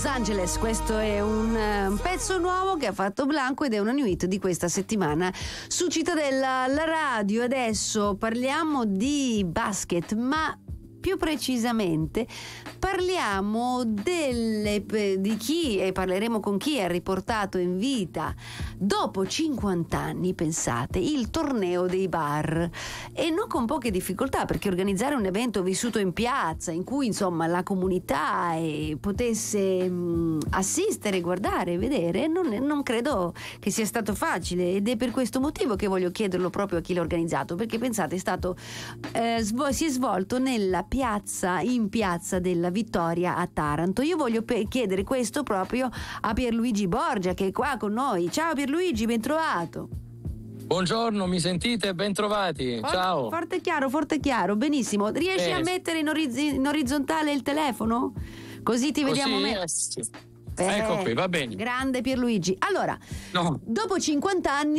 Los Angeles, questo è un pezzo nuovo che ha fatto Blanco ed è una new hit di questa settimana su Cittadella, la radio. Adesso parliamo di basket, ma più precisamente parliamo di chi, e parleremo con chi ha riportato in vita dopo 50 anni, pensate, il torneo dei bar, e non con poche difficoltà, perché organizzare un evento vissuto in piazza in cui insomma la comunità potesse assistere, guardare, vedere, non credo che sia stato facile, ed è per questo motivo che voglio chiederlo proprio a chi l'ha organizzato, perché pensate, è stato si è svolto in piazza della Vittoria a Taranto. Io voglio chiedere questo proprio a Pierluigi Borgia, che è qua con noi. Ciao Pierluigi, ben trovato. Buongiorno, mi sentite? Ben trovati. Ciao. Forte e chiaro, benissimo. Riesci a mettere in orizzontale il telefono? Così ti vediamo meglio. Sì. Ecco qui, va bene. Grande Pierluigi. Allora, dopo 50 anni